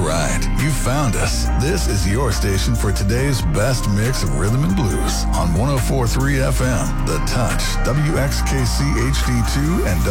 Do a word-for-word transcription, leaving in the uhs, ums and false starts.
right, you found us. This is your station for today's best mix of rhythm and blues on one oh four point three F M, The Touch, W X K C H D two, and